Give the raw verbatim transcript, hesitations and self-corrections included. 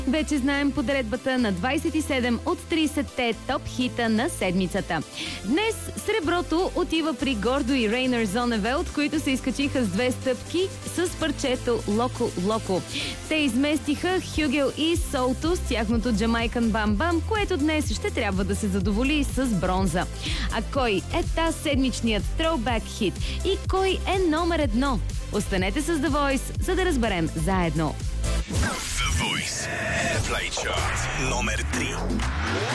Вече знаем подредбата на двайсет и седем от трийсетте топ хита на седмицата. Днес среброто отива при Гордо и Рейнер Зоневелт, които се изкачиха с две стъпки с парчето Локо Локо. Те изместиха Хюгел и Солто с тяхното Джамайкан Бам Бам, което днес ще трябва да се задоволи с бронза. А кой е та седмичният throwback хит и кой е номер едно? Останете с The Voice, за да разберем заедно. The Voice Airplay Chart номер три.